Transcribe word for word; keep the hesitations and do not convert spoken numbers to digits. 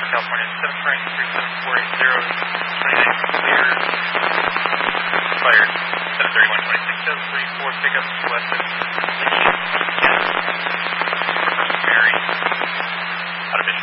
California, seven three three seven four eight zero, twenty-nine clear, fired, seven thirty-one twenty-six, seven three four pickup, west of Lincoln.